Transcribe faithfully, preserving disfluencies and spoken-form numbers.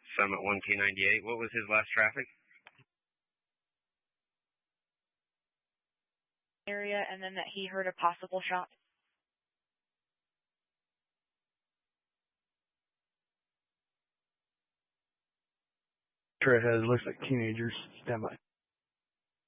Summit one T ninety-eight. What was his last traffic? Area, and then that he heard a possible shot. Straight ahead, looks like teenagers. Stand by.